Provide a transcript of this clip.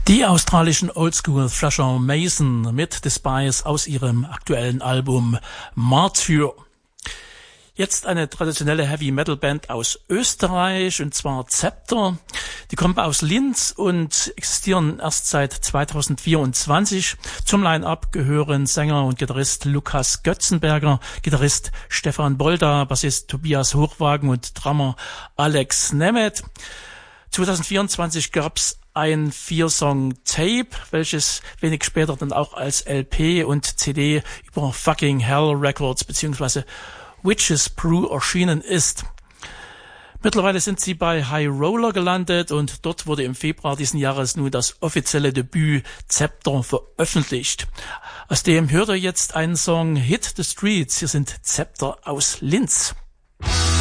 Die australischen Oldschool Thrasher Mason mit Despise aus ihrem aktuellen Album Martyr. Jetzt eine traditionelle Heavy-Metal-Band aus Österreich, und zwar Zepter. Die kommen aus Linz und existieren erst seit 2024. Zum Line-Up gehören Sänger und Gitarrist Lukas Götzenberger, Gitarrist Stefan Bolda, Bassist Tobias Hochwagen und Drummer Alex Nemeth. 2024 gab's ein 4-Song-Tape, welches wenig später dann auch als LP und CD über Fucking Hell Records bzw. Witches Brew erschienen ist. Mittlerweile sind sie bei High Roller gelandet und dort wurde im Februar diesen Jahres nun das offizielle Debüt Zepter veröffentlicht. Aus dem hört ihr jetzt einen Song Hit the Streets. Hier sind Zepter aus Linz.